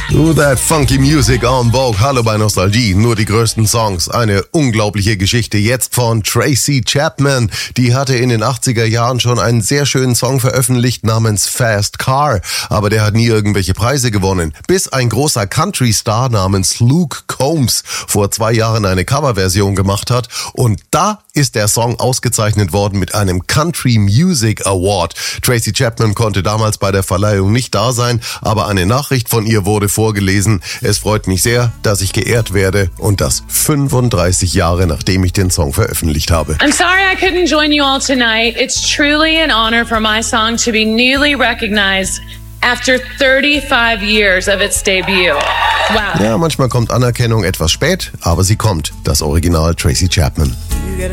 To that funky music on Vogue. Hallo bei Nostalgie. Nur die größten Songs. Eine unglaubliche Geschichte jetzt von Tracy Chapman. Die hatte in den 80er Jahren schon einen sehr schönen Song veröffentlicht namens Fast Car. Aber der hat nie irgendwelche Preise gewonnen. Bis ein großer Country-Star namens Luke Combs vor 2 Jahren eine Coverversion gemacht hat. Und da ist der Song ausgezeichnet worden mit einem Country Music Award. Tracy Chapman konnte damals bei der Verleihung nicht da sein, aber eine Nachricht von ihr wurde vorgelesen. Es freut mich sehr, dass ich geehrt werde und das 35 Jahre nachdem ich den Song veröffentlicht habe. I'm sorry I couldn't join you all tonight. It's truly an honor for my song to be newly recognized after 35 years of its debut. Wow. Ja, manchmal kommt Anerkennung etwas spät, aber sie kommt. Das Original Tracy Chapman.